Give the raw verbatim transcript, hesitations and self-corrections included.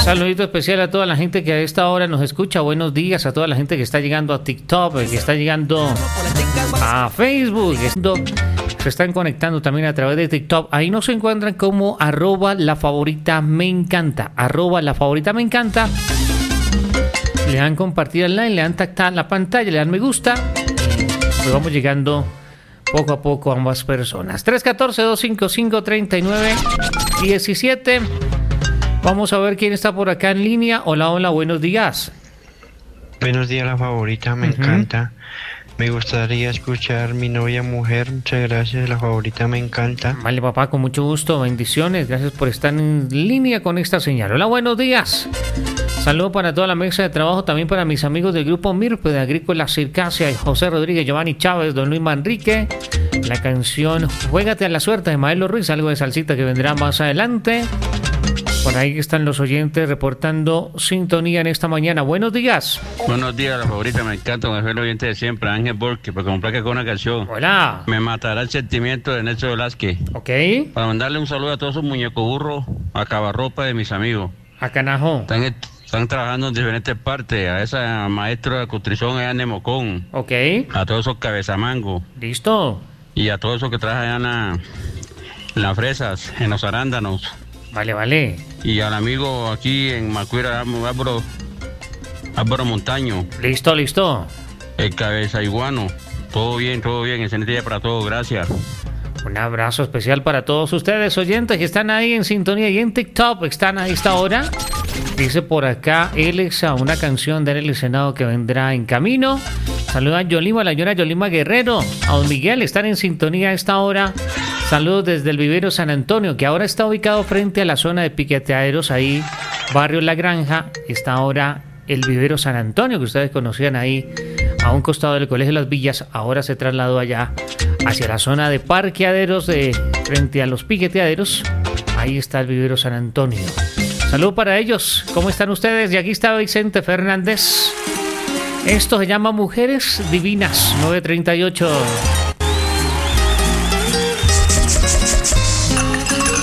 Saludito especial a toda la gente que a esta hora nos escucha. Buenos días a toda la gente que está llegando a TikTok, que está llegando a Facebook, que se están conectando también a través de TikTok. Ahí nos encuentran como arroba la favorita me encanta. Arroba la favorita me encanta. Le dan compartir el like, le dan tactar la pantalla, le dan me gusta. Pues vamos llegando poco a poco a ambas personas. tres uno cuatro, dos cinco cinco, tres nueve uno siete. Vamos a ver quién está por acá en línea. Hola, hola, buenos días. Buenos días, la favorita, me uh-huh. encanta. Me gustaría escuchar Mi novia mujer. Muchas gracias, la favorita me encanta. Vale, papá, con mucho gusto. Bendiciones. Gracias por estar en línea con esta señal. Hola, buenos días. Saludos para toda la mesa de trabajo, también para mis amigos del grupo MIRPE de Agrícola Circasia, José Rodríguez, Giovanni Chávez, Don Luis Manrique. La canción Juégate a la suerte de Maelo Ruiz, algo de salsita que vendrá más adelante. Por ahí están los oyentes reportando sintonía en esta mañana. Buenos días. Buenos días, la favorita, me encanta con el oyente de siempre, Ángel Borque, para comprar con una canción. Hola. Me matará el sentimiento de Nelson Velázquez. Ok. Para mandarle un saludo a todos esos muñecos burros a cavarropa de mis amigos. A Canajo. Están, están trabajando en diferentes partes. A esa maestra de construcción allá en Nemocón. Ok. A todos esos cabezamangos. Listo. Y a todos esos que trabajan allá en, la, en las fresas, en los arándanos. Vale, vale. Y al amigo aquí en Macuira, Álvaro, Álvaro Montaño. Listo, listo. El cabeza iguano. Todo bien, todo bien. Excelente día para todos. Gracias. Un abrazo especial para todos ustedes, oyentes que están ahí en sintonía y en TikTok. Están a esta hora. Dice por acá Alexa, una canción de El Senado que vendrá en camino. Saluda a Yolima, la señora Yolima Guerrero. A don Miguel, están en sintonía a esta hora. Saludos desde el vivero San Antonio, que ahora está ubicado frente a la zona de piqueteaderos, ahí, barrio La Granja. Está ahora el vivero San Antonio, que ustedes conocían ahí, a un costado del Colegio de las Villas. Ahora se trasladó allá, hacia la zona de parqueaderos, de, frente a los piqueteaderos. Ahí está el vivero San Antonio. Saludos para ellos. ¿Cómo están ustedes? Y aquí está Vicente Fernández. Esto se llama Mujeres Divinas, nueve treinta y ocho.